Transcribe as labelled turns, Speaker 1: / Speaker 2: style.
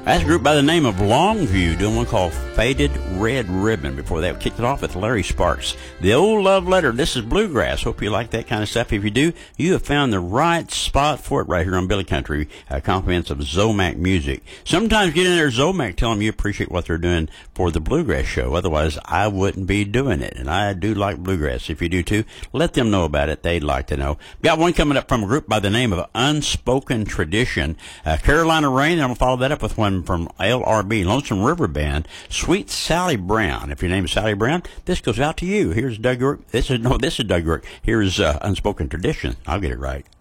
Speaker 1: That's a group by the name of Longview, doing one called Faded Red Ribbon. Before that, we kicked it off with Larry Sparks. The Old Love Letter. This is bluegrass. Hope you like that kind of stuff. If you do, you have found the right spot for it right here on Billy Country. Compliments of Zomac Music. Sometimes get in there, Zomac, tell them you appreciate what they're doing for the Bluegrass Show. Otherwise, I wouldn't be doing it. And I do like bluegrass. If you do too, let them know about it. They'd like to know. Got one coming up from a group by the name of Unspoken Tradition. Carolina Rain, and I'm going to follow that up with one from LRB, Lonesome River Band, Sweet Sally Brown. If your name is Sally Brown, this goes out to you. Here's Doug York. This is Doug York. Here's Unspoken Tradition. I'll get it right.